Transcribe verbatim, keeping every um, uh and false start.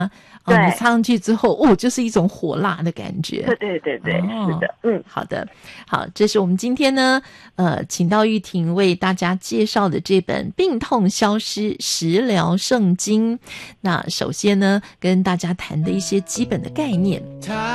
哦，你擦上去之后，哦，就是一种火辣的感觉。 对对对对，哦、是的，嗯， 好的，好，这是我们今天呢，呃，请到玉婷为大家介绍的这本《病痛消失食疗圣经》。那首先呢，跟大家谈的一些基本的概念。